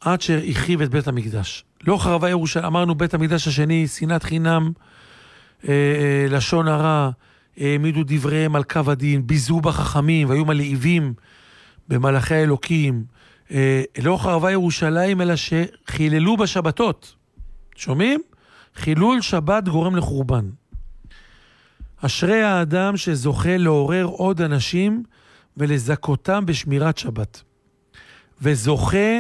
עד שהחריב את בית המקדש. לא חרבה ירושלים, אמרנו בית המקדש השני, שנאת חינם, לשון הרע, העמידו דבריהם על קו הדין, ביזו בחכמים, והיו מלהיבים במלאכי האלוקים. לא חרבה ירושלים, אלא שחיללו בשבתות. שומעים? חילול שבת גורם לחורבן. אשרי האדם שזוכה לעורר עוד אנשים ולזכותם בשמירת שבת. וזוכה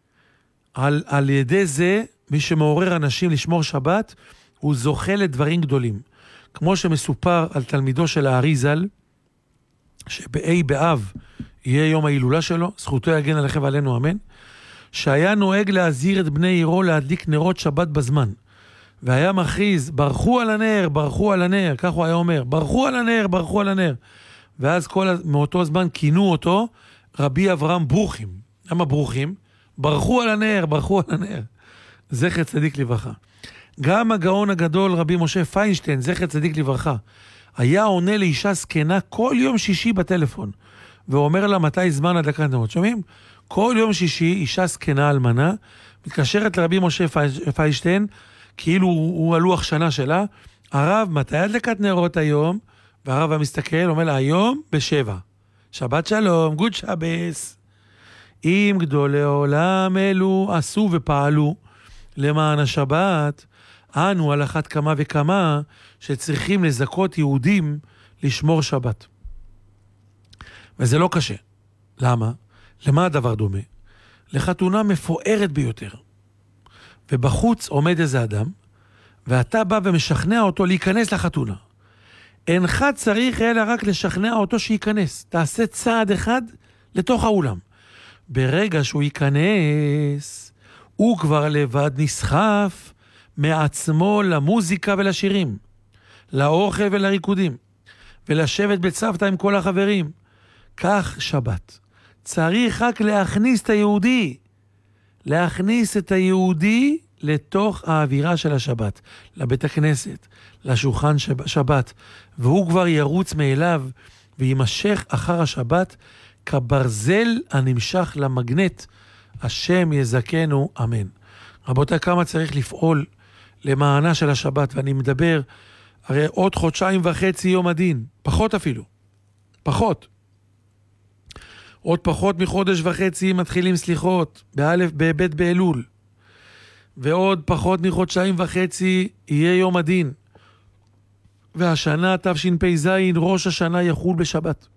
על ידי זה, מי שמעורר אנשים לשמור שבת, הוא זוכה לדברים גדולים. כמו שמסופר על תלמידו של האריזל, שבאי באב יהיה יום ההילולה שלו, זכותו יגן עליכם ועלינו אמן, שהיה נוהג להזהיר את בני עירו להדליק נרות שבת בזמן. והיה מכריז, ברכו על הנר, ברכו על הנר, כך הוא היה אומר, ברכו על הנר, ברכו על הנר. ואז מאותו זמן כינו אותו רבי אברהם ברוכים. למה ברוכים? ברכו על הנר, ברכו על הנר. זכר צדיק לברכה. גם הגאון הגדול רבי משה פיינשטיין, זכר צדיק לברכה, היה עונה לאישה זקנה כל יום שישי בטלפון, ואומר לה מתי זמן הדלקת נרות. שומעים? כל יום שישי אישה זקנה אלמנה, מתקשרת לרבי משה פיינשטיין, כאילו הוא הלוח שנה שלה, הרב, מתי הדלקת נרות היום? והרב המסתכל, אומר לה, היום ב7. שבת שלום, גוד שבס. אם גדולי עולם אלו עשו ופעלו למען השבת, אנו על אחת כמה וכמה שצריכים לזכות יהודים לשמור שבת. וזה לא קשה. למה? למה הדבר דומה? לחתונה מפוארת ביותר. ובחוץ עומד איזה אדם, ואתה בא ומשכנע אותו להיכנס לחתונה. אינך צריך אלא רק לשכנע אותו שייכנס. תעשה צעד אחד לתוך האולם. ברגע שהוא ייכנס, הוא כבר לבד נסחף מעצמו למוזיקה ולשירים, לאוכל ולריקודים, ולשבת בצוותא עם כל החברים. כך שבת. צריך רק להכניס את היהודי, להכניס את היהודי לתוך האווירה של השבת, לבית הכנסת, לשולחן שבת, והוא כבר ירוץ מאליו וימשך אחר השבת כברזל הנמשך למגנט. השם יזכנו, אמן. רבותיי, כמה צריך לפעול למענה של השבת, ואני מדבר, הרי עוד 1.5 חודשים יום הדין, פחות אפילו, פחות. עוד פחות מחודש וחצי מתחילים סליחות, בבית באלול. ועוד פחות מחודשיים וחצי יהיה יום הדין. והשנה תשפ"ז, ראש השנה יחול בשבת.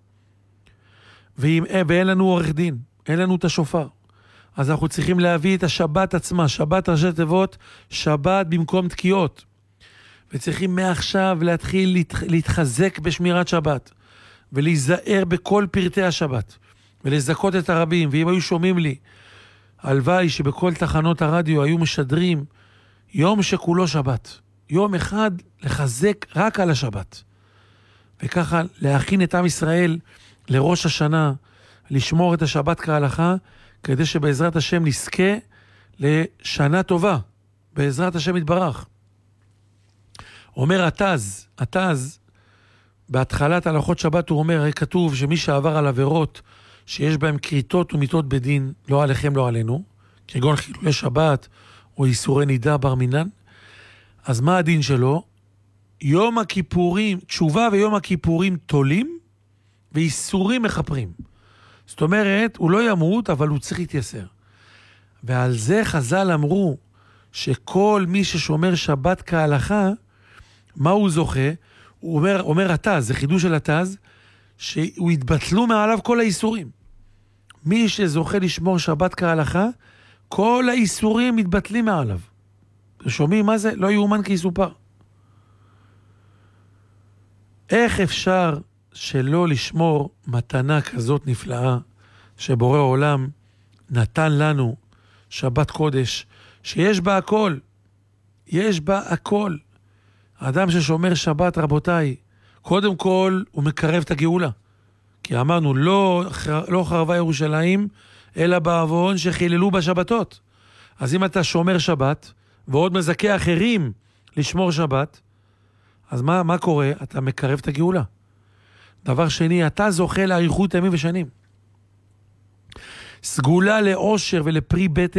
ואין לנו עורך דין, אין לנו את השופר. אז אנחנו צריכים להביא את השבת עצמה, שבת ראשי תיבות, שבת במקום תקיעות. וצריכים מעכשיו להתחיל להתחזק בשמירת שבת, ולהיזהר בכל פרטי השבת, ולזכות את הרבים. ואם היו שומעים לי, הלוואי שבכל תחנות הרדיו היו משדרים יום שכולו שבת, יום אחד לחזק רק על השבת, וככה להכין את עם ישראל לראש השנה, לשמור את השבת כהלכה, כדי שבעזרת השם נזכה לשנה טובה, בעזרת השם יתברך. אומר התז, בהתחלת הלכות שבת הוא אומר, הרי כתוב שמי שעבר על עבירות שיש בהם כריתות ומיתות בדין, לא עליכם לא עלינו, כגון חילולי שבת או איסורי נידה בר מינן, אז מה הדין שלו? יום הכיפורים, תשובה ויום הכיפורים תולים, ואיסורים מחפרים. זאת אומרת, הוא לא ימות, אבל הוא צריך להתייסר. ועל זה חז"ל אמרו, שכל מי ששומר שבת כהלכה, מה הוא זוכה? הוא אומר התז, זה חידוש של התז, שהוא יתבטלו מעליו כל האיסורים. מי שזוכה לשמור שבת כהלכה, כל האיסורים מתבטלים מעליו. שומעים מה זה? לא יאומן כי יסופר. איך אפשר שלא לשמור מתנה כזאת נפלאה, שבורא עולם נתן לנו שבת קודש, שיש בה הכל, יש בה הכל. האדם ששומר שבת, רבותיי, קודם כל הוא מקרב את הגאולה. כי אמרנו, לא חרבה ירושלים, אלא בעוון שחיללו בשבתות. אז אם אתה שומר שבת, ועוד מזכה אחרים לשמור שבת, אז מה קורה? אתה מקרב את הגאולה. דבר שני, אתה זוכה לאריכות ימים ושנים. סגולה לאושר ולפרי בטן,